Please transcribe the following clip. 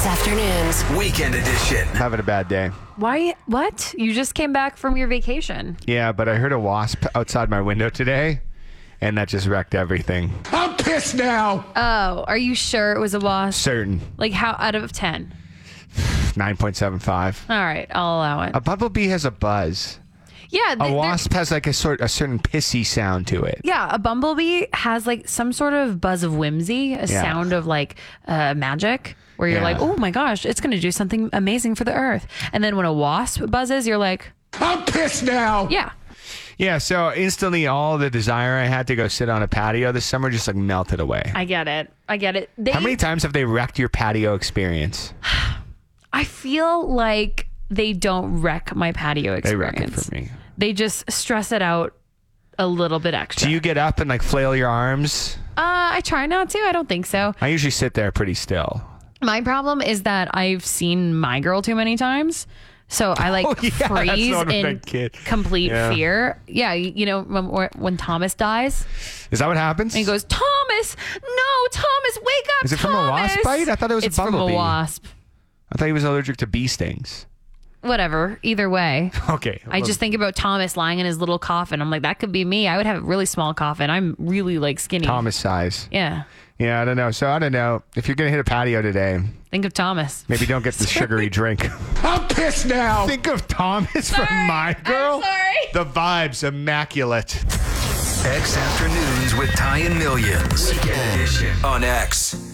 Afternoons. Weekend edition. Having a bad day. Why? What? You just came back from your vacation. Yeah, but I heard a wasp outside my window today, and that just wrecked everything. I'm pissed now. Oh, are you sure it was a wasp? Certain. Like how out of 10? 9.75. All right, I'll allow it. A bumblebee has a buzz. Yeah, A wasp has like a certain pissy sound to it. Yeah, a bumblebee has like some sort of buzz of whimsy, a sound of like magic, where you're like, oh my gosh, it's going to do something amazing for the earth. And then when a wasp buzzes, you're like, I'm pissed now. yeah. Yeah, so instantly all the desire I had to go sit on a patio this summer just like melted away. I get it. How many times have they wrecked your patio experience? I feel like they don't wreck my patio experience. They wreck it for me. They just stress it out a little bit extra. Do you get up and like flail your arms? I try not to. I don't think so. I usually sit there pretty still. My problem is that I've seen My Girl too many times. So I like freeze in complete fear. Yeah, you know, when Thomas dies. Is that what happens? And he goes, Thomas, no, Thomas, wake up, Is it from a Thomas." wasp bite? I thought it was It's a bumblebee. from a wasp. I thought he was allergic to bee stings. Whatever, either way. Okay. I just think about Thomas lying in his little coffin. I'm like, that could be me. I would have a really small coffin. I'm really like skinny. Thomas size. Yeah. Yeah, I don't know. So I don't know. If you're going to hit a patio today, Think of Thomas. maybe don't get the sugary drink. I'm pissed now. Think of Thomas from My Girl. I'm sorry. The vibe's immaculate. X Afternoons with Ty and Millions. Weekend edition on X.